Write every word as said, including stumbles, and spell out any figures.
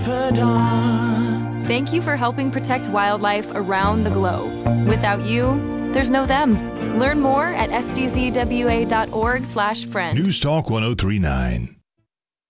Thank you for helping protect wildlife around the globe. Without you, there's no them. Learn more at s d z w a dot org slash friend. News Talk one oh three point nine.